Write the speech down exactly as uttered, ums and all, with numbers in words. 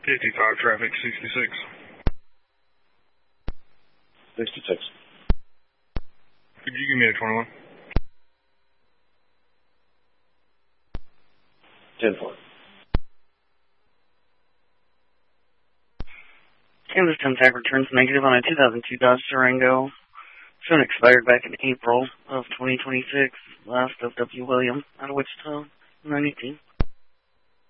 fifty-five traffic, sixty-six. sixty-six. Could you give me a twenty-one? ten four. Kansas Tag returns negative on a two thousand two Dodge Durango. Soon expired back in April of twenty twenty-six. Last of W. William out of Wichita, nine eighteen.